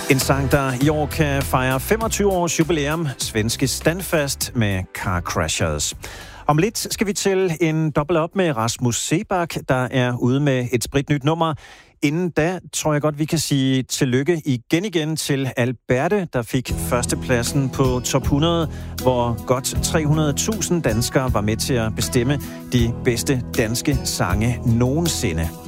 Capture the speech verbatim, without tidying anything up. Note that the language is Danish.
En sang, der i år kan fejre femogtyve års jubilæum, svenske Standfast med Car Crashers. Om lidt skal vi til en dobbelt op med Rasmus Seebach, der er ude med et spritnyt nummer. Inden da tror jeg godt, vi kan sige tillykke igen igen til Alberte, der fik førstepladsen på top hundrede, hvor godt tre hundrede tusind danskere var med til at bestemme de bedste danske sange nogensinde.